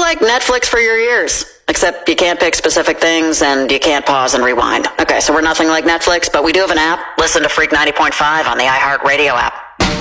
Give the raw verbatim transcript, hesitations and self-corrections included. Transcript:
like Netflix for your ears, except you can't pick specific things and you can't pause and rewind. Okay, so we're nothing like Netflix, but we do have an app. Listen to Freak ninety point five on the iHeartRadio app.